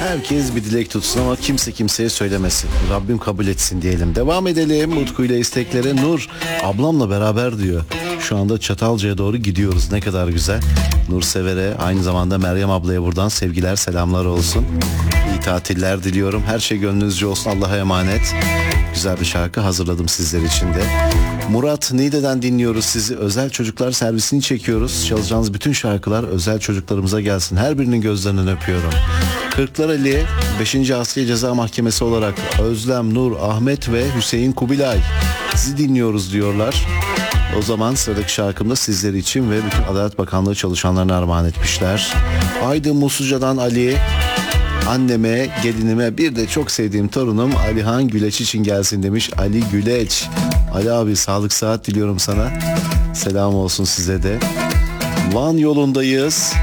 Herkes bir dilek tutsun ama kimse kimseye söylemesin. Rabbim kabul etsin diyelim. Devam edelim. Utku ile isteklere. Nur ablamla beraber diyor. Şu anda Çatalca'ya doğru gidiyoruz. Ne kadar güzel. Nur Sever'e, aynı zamanda Meryem ablaya buradan sevgiler, selamlar olsun. İyi tatiller diliyorum. Her şey gönlünüzce olsun. Allah'a emanet. Güzel bir şarkı hazırladım sizler için de. Murat Niğde'den dinliyoruz sizi. Özel çocuklar servisini çekiyoruz. Çalacağınız bütün şarkılar özel çocuklarımıza gelsin. Her birinin gözlerinden öpüyorum. Kırklareli 5. Asliye Ceza Mahkemesi olarak Özlem, Nur, Ahmet ve Hüseyin Kubilay sizi dinliyoruz diyorlar. O zaman sıradaki şarkımda sizler için ve bütün Adalet Bakanlığı çalışanlarına armağan etmişler. Aydın Musluca'dan Ali, anneme, gelinime, bir de çok sevdiğim torunum Alihan Güleç için gelsin demiş. Ali Güleç. Ali abi, sağlık sıhhat diliyorum sana. Selam olsun size de. Van yolundayız.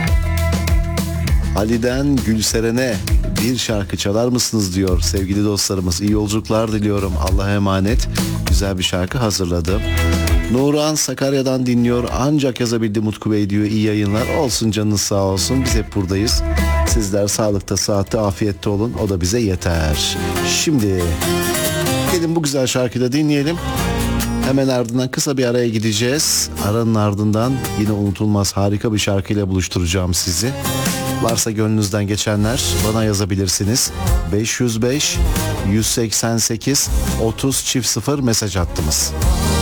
Ali'den Gülseren'e bir şarkı çalar mısınız diyor sevgili dostlarımız. İyi yolculuklar diliyorum. Allah'a emanet. Güzel bir şarkı hazırladım. Nuran Sakarya'dan dinliyor. Ancak yazabildim Utku Bey diyor. İyi yayınlar. Olsun, canınız sağ olsun. Biz hep buradayız. Sizler sağlıkta, sıhhatte, afiyette olun. O da bize yeter. Şimdi gelin bu güzel şarkıyı da dinleyelim. Hemen ardından kısa bir araya gideceğiz. Aranın ardından yine unutulmaz harika bir şarkıyla buluşturacağım sizi. Varsa gönlünüzden geçenler bana yazabilirsiniz. 505 188 30 0 mesaj attınız.